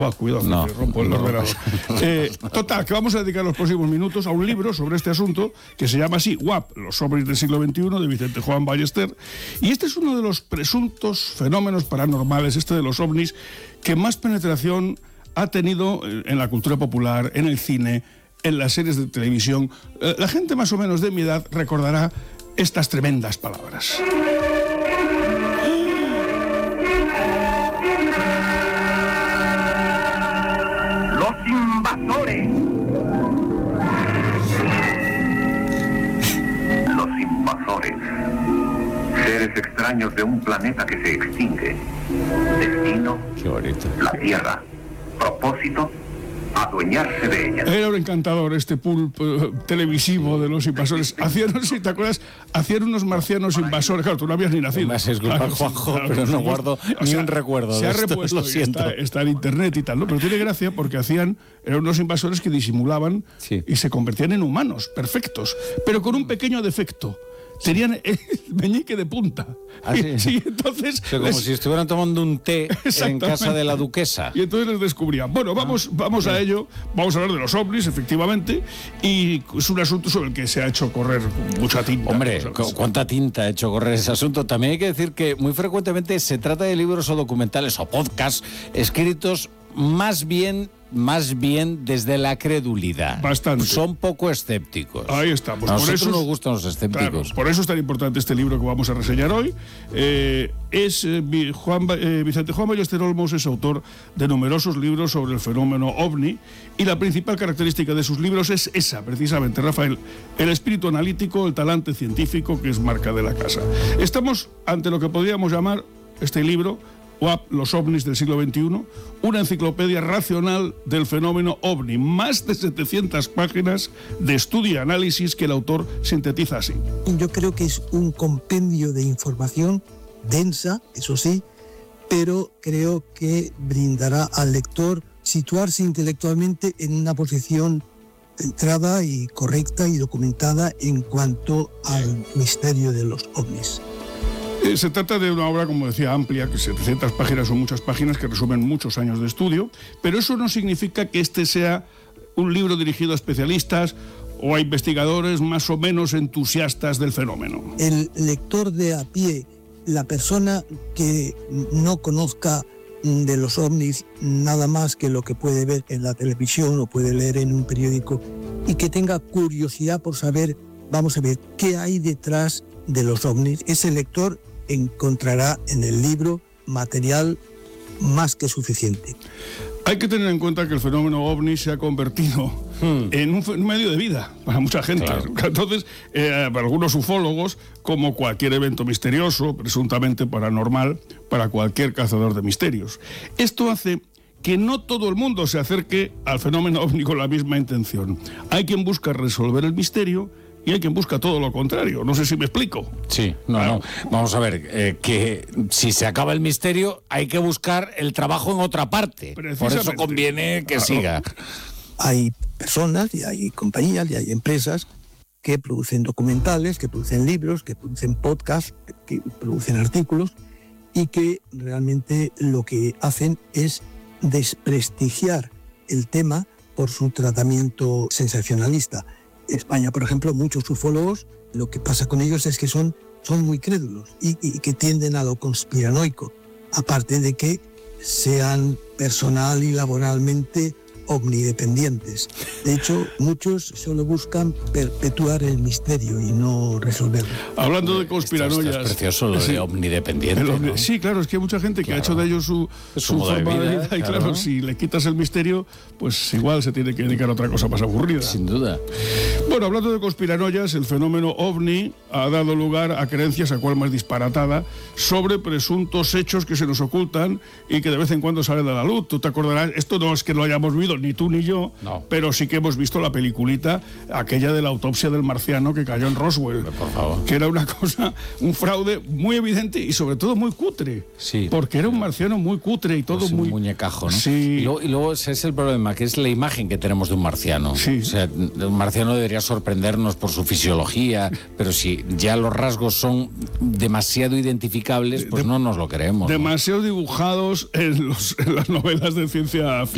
Cuidado, No, que rompo el ordenador. Total, que vamos a dedicar los próximos minutos a un libro sobre este asunto que se llama así, UAP, los ovnis del siglo XXI, de Vicente Juan Ballester. Y este es uno de los presuntos fenómenos paranormales, este de los ovnis, que más penetración ha tenido en la cultura popular, en el cine, en las series de televisión. La gente más o menos de mi edad recordará estas tremendas palabras. Invasores. Los invasores. Seres extraños de un planeta que se extingue. Destino. Qué bonito. La Tierra. Propósito. Adueñarse de ella. Era un encantador este pulp televisivo de los invasores. Hacían, no sé si te acuerdas, hacían unos marcianos invasores. Claro, tú no habías ni nacido. Me haces culpar, claro, Juanjo, claro, pero no guardo ni un recuerdo se de ha esto, repuesto, lo siento. está en internet y tal, ¿no? Pero tiene gracia porque eran unos invasores que disimulaban y se convertían en humanos, perfectos, pero con un pequeño defecto. Tenían el meñique de punta. ¿Ah, sí? Sí, entonces... O sea, como si estuvieran tomando un té en casa de la duquesa. Y entonces les descubrían. Bueno, vamos a ello. Vamos a hablar de los ovnis, efectivamente. Y es un asunto sobre el que se ha hecho correr mucha tinta. Hombre, ¿cuánta tinta ha hecho correr ese asunto? También hay que decir que muy frecuentemente se trata de libros o documentales o podcasts escritos más bien desde la credulidad. Bastante. Son poco escépticos. Ahí está. Pues a por nosotros eso nos gustan los escépticos. Claro, por eso es tan importante este libro que vamos a reseñar hoy. Vicente Juan Ballester Olmos es autor de numerosos libros sobre el fenómeno ovni y la principal característica de sus libros es esa, precisamente, Rafael, el espíritu analítico, el talante científico que es marca de la casa. Estamos ante lo que podríamos llamar este libro, UAP, los ovnis del siglo XXI, una enciclopedia racional del fenómeno ovni, más de 700 páginas de estudio y análisis que el autor sintetiza así. Yo creo que es un compendio de información densa, eso sí, pero creo que brindará al lector situarse intelectualmente en una posición centrada y correcta y documentada en cuanto al misterio de los ovnis. Se trata de una obra, como decía, amplia, que 700 páginas son muchas páginas que resumen muchos años de estudio, pero eso no significa que este sea un libro dirigido a especialistas o a investigadores más o menos entusiastas del fenómeno. El lector de a pie, la persona que no conozca de los ovnis nada más que lo que puede ver en la televisión o puede leer en un periódico y que tenga curiosidad por saber, vamos a ver, qué hay detrás de los ovnis, ese lector encontrará en el libro material más que suficiente. Hay que tener en cuenta que el fenómeno ovni se ha convertido en un medio de vida para mucha gente. Claro. Entonces, para algunos ufólogos, como cualquier evento misterioso, presuntamente paranormal, para cualquier cazador de misterios. Esto hace que no todo el mundo se acerque al fenómeno ovni con la misma intención. Hay quien busca resolver el misterio y hay quien busca todo lo contrario. No sé si me explico. Sí, no. Vamos a ver, que si se acaba el misterio hay que buscar el trabajo en otra parte. Por eso conviene que siga. Hay personas y hay compañías y hay empresas que producen documentales, que producen libros, que producen podcasts, que producen artículos y que realmente lo que hacen es desprestigiar el tema por su tratamiento sensacionalista. En España, por ejemplo, muchos ufólogos, lo que pasa con ellos es que son muy crédulos y que tienden a lo conspiranoico, aparte de que sean personal y laboralmente omnidependientes. De hecho, muchos solo buscan perpetuar el misterio y no resolverlo. Hablando de conspiranoias... Esto es precioso lo de omnidependiente, ¿no? Sí, claro, es que hay mucha gente que ha hecho de ellos su forma de vida. Y claro, si le quitas el misterio, pues igual se tiene que dedicar a otra cosa más aburrida. Sin duda. Bueno, hablando de conspiranoias, el fenómeno ovni ha dado lugar a creencias, a cual más disparatada, sobre presuntos hechos que se nos ocultan y que de vez en cuando salen a la luz. Tú te acordarás, esto no es que lo hayamos vivido ni tú ni yo, no, pero sí que hemos visto la peliculita, aquella de la autopsia del marciano que cayó en Roswell. Por favor. Que era una cosa, un fraude muy evidente y sobre todo muy cutre. Sí. Porque era un marciano muy cutre y todo pues muy... un muñecajo, ¿no? Sí. Y luego ese es el problema, que es la imagen que tenemos de un marciano. Sí. O sea, un marciano debería sorprendernos por su fisiología, pero si ya los rasgos son demasiado identificables, pues no nos lo creemos. Demasiado dibujados en las novelas de ciencia ficción.